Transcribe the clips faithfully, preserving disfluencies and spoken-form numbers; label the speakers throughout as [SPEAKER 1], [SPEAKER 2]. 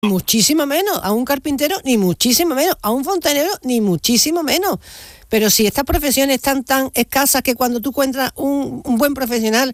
[SPEAKER 1] Muchísimo menos. A un carpintero, ni muchísimo menos. A un fontanero, ni muchísimo menos. Pero si estas profesiones están tan escasas que cuando tú encuentras un, un buen profesional,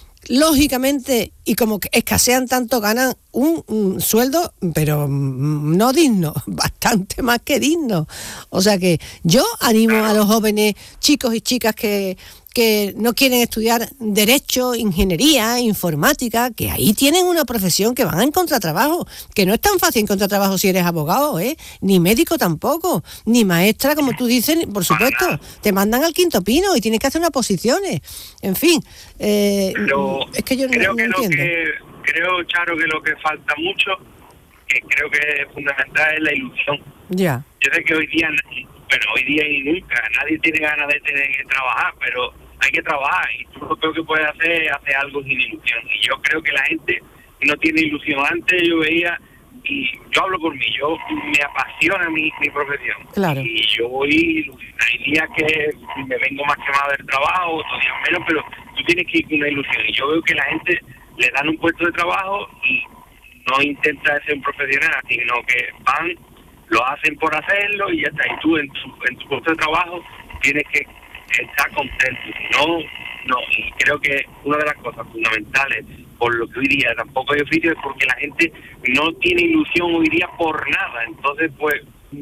[SPEAKER 1] lógicamente, y como que escasean tanto, ganan un, un sueldo, pero no digno, bastante más que digno. O sea que yo animo a los jóvenes, chicos y chicas que, que no quieren estudiar Derecho, Ingeniería, Informática, que ahí tienen una profesión que van a encontrar trabajo, que no es tan fácil encontrar trabajo si eres abogado, ¿eh? Ni médico tampoco, ni maestra, como tú dices, por supuesto, te mandan al quinto pino y tienes que hacer unas posiciones, en fin, eh,
[SPEAKER 2] Pero
[SPEAKER 1] es que yo no,
[SPEAKER 2] creo
[SPEAKER 1] no
[SPEAKER 2] que
[SPEAKER 1] entiendo.
[SPEAKER 2] Lo que, creo, Charo, que lo que falta mucho, que creo que es fundamental, es la ilusión.
[SPEAKER 1] Ya.
[SPEAKER 2] Yo sé que hoy día, bueno, hoy día y nunca, nadie tiene ganas de tener que trabajar, pero hay que trabajar, y tú lo peor que puedes hacer es hacer algo sin ilusión. Y yo creo que la gente no tiene ilusión. Antes yo veía, y yo hablo por mí, yo me apasiona mi, mi profesión.
[SPEAKER 1] Claro.
[SPEAKER 2] Y yo voy, hay días que me vengo más quemado del trabajo, otros días menos, pero tú tienes que ir con una ilusión. Y yo veo que la gente le dan un puesto de trabajo y no intenta ser un profesional, sino que van, lo hacen por hacerlo y ya está. Y tú en tu, en tu puesto de trabajo tienes que estar contento. Si no, no. Y creo que una de las cosas fundamentales por lo que hoy día tampoco hay oficio es porque la gente no tiene ilusión hoy día por nada. Entonces, pues,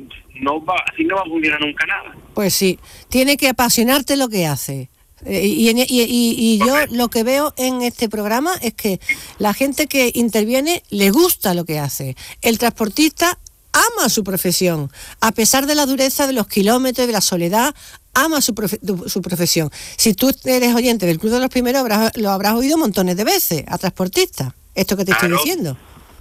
[SPEAKER 2] no va, así no va a funcionar nunca nada.
[SPEAKER 1] Pues sí, tiene que apasionarte lo que hace. Eh, y, y, y, y yo lo que veo en este programa es que la gente que interviene le gusta lo que hace. El transportista ama su profesión, a pesar de la dureza de los kilómetros y de la soledad, ama su, profe- su profesión. Si tú eres oyente del Club de los Primeros, habrás, lo habrás oído montones de veces, a transportistas, esto que te
[SPEAKER 2] Claro.
[SPEAKER 1] estoy diciendo.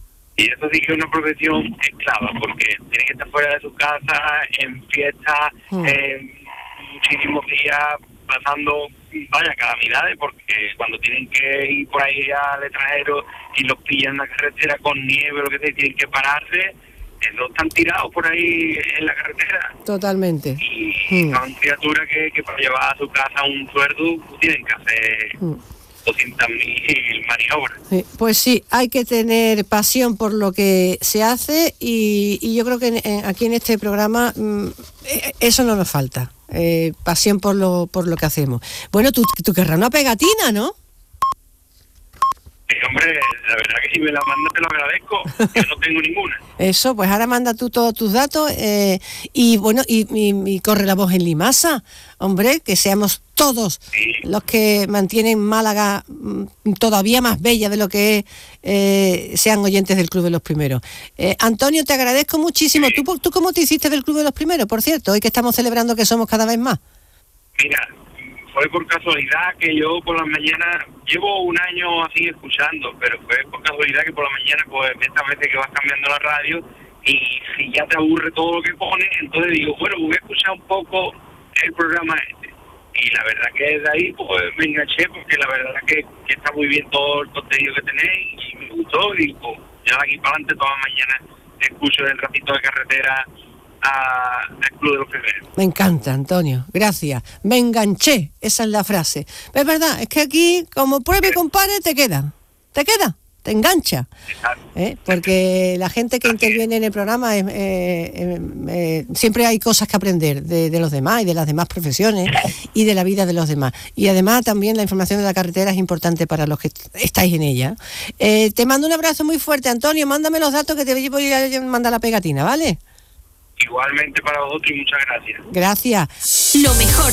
[SPEAKER 2] Y eso sí que es una profesión esclava, porque tiene que estar fuera de su casa, en fiestas,
[SPEAKER 1] Hmm.
[SPEAKER 2] eh, muchísimos días pasando, vaya, calamidades, porque cuando tienen que ir por ahí al extranjero y los pillan en la carretera con nieve o lo que sea, tienen que pararse, esos están tirados por ahí en la carretera.
[SPEAKER 1] Totalmente.
[SPEAKER 2] Y
[SPEAKER 1] Hmm.
[SPEAKER 2] son criaturas que, que para llevar a su casa un sueldo pues, tienen que hacer
[SPEAKER 1] Hmm.
[SPEAKER 2] doscientas mil maniobras.
[SPEAKER 1] Sí, pues sí, hay que tener pasión por lo que se hace y, y yo creo que en, en, aquí en este programa mmm, eso no nos falta, eh, pasión por lo por lo que hacemos. Bueno, tú, tú querrás una pegatina, ¿no?
[SPEAKER 2] Sí, hombre, la verdad que si me la mandas te lo agradezco, yo no tengo ninguna.
[SPEAKER 1] Eso, pues ahora manda tú todos tus datos eh, y bueno, y, y, y corre la voz en Limasa, hombre, que seamos todos
[SPEAKER 2] Sí.
[SPEAKER 1] los que mantienen Málaga mm, todavía más bella de lo que es, eh, sean oyentes del Club de los Primeros. Eh, Antonio, te agradezco muchísimo.
[SPEAKER 2] Sí.
[SPEAKER 1] ¿Tú, ¿Tú cómo te hiciste del Club de los Primeros, por cierto, hoy que estamos celebrando que somos cada vez más?
[SPEAKER 2] Mira, fue por casualidad que yo por las mañanas, llevo un año así escuchando, pero fue por casualidad que por la mañana, pues estas veces que vas cambiando la radio y si ya te aburre todo lo que pones, entonces digo, bueno, voy a escuchar un poco el programa este. Y la verdad que desde ahí pues me enganché porque la verdad que, que está muy bien todo el contenido que tenéis y me gustó y pues ya de aquí para adelante todas las mañanas escucho el ratito de carretera a, al Club de los Primeros.
[SPEAKER 1] Me encanta, Antonio, gracias. Me enganché, esa es la frase. Es verdad, es que aquí, como pruebe y compare, te queda. ¿Te queda? Te engancha. ¿Eh? Porque la gente que interviene en el programa, eh, eh, eh, siempre hay cosas que aprender de, de los demás y de las demás profesiones y de la vida de los demás. Y además también la información de la carretera es importante para los que estáis en ella. Eh, te mando un abrazo muy fuerte, Antonio. Mándame los datos que te voy a mandar la pegatina, ¿vale?
[SPEAKER 2] Igualmente para vosotros y muchas gracias.
[SPEAKER 1] Gracias.
[SPEAKER 3] Lo mejor